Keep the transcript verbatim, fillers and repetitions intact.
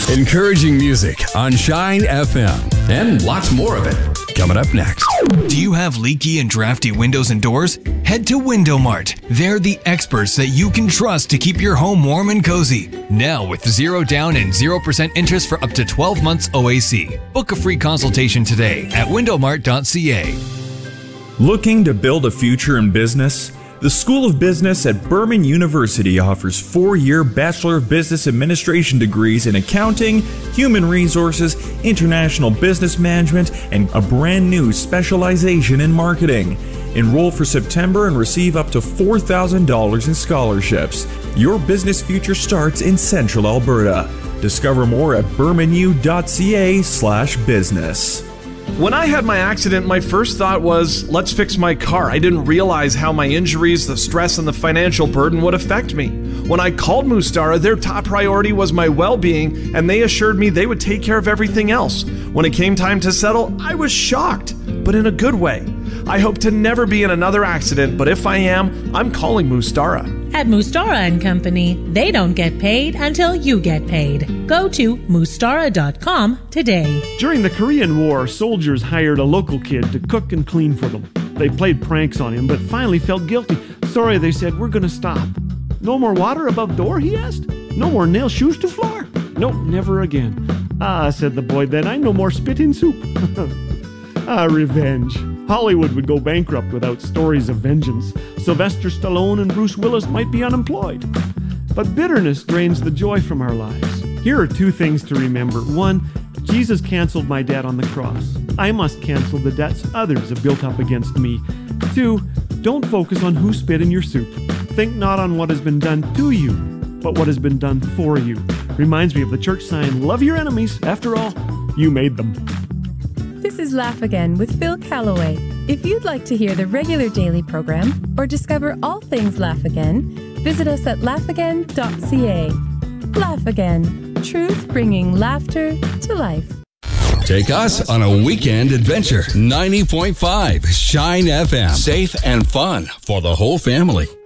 Encouraging music on Shine F M. And lots more of it coming up next. Do you have leaky and drafty windows and doors? Head to Window Mart. They're the experts that you can trust to keep your home warm and cozy. Now with zero down and zero percent interest for up to twelve months O A C. Book a free consultation today at window mart dot c a. Looking to build a future in business? The School of Business at Berman University offers four-year Bachelor of Business Administration degrees in accounting, human resources, international business management, and a brand new specialization in marketing. Enroll for September and receive up to four thousand dollars in scholarships. Your business future starts in Central Alberta. Discover more at berman u dot c a slash business. When I had my accident, my first thought was, let's fix my car. I didn't realize how my injuries, the stress, and the financial burden would affect me. When I called Mustara, their top priority was my well-being, and they assured me they would take care of everything else. When it came time to settle, I was shocked, but in a good way. I hope to never be in another accident, but if I am, I'm calling Mustara. At Mustara and Company, they don't get paid until you get paid. Go to mustara dot com today. During the Korean War, soldiers hired a local kid to cook and clean for them. They played pranks on him, but finally felt guilty. Sorry, they said, we're gonna stop. No more water above door, he asked? No more nail shoes to floor? Nope, never again. Ah, said the boy, then I no more spit in soup. Ah, revenge. Hollywood would go bankrupt without stories of vengeance. Sylvester Stallone and Bruce Willis might be unemployed. But bitterness drains the joy from our lives. Here are two things to remember. One, Jesus canceled my debt on the cross. I must cancel the debts others have built up against me. Two, don't focus on who spit in your soup. Think not on what has been done to you, but what has been done for you. Reminds me of the church sign, love your enemies. After all, you made them. This is Laugh Again with Phil Callaway. If you'd like to hear the regular daily program or discover all things Laugh Again, visit us at laugh again dot c a. Laugh Again, truth bringing laughter to life. Take us on a weekend adventure. ninety point five Shine F M. Safe and fun for the whole family.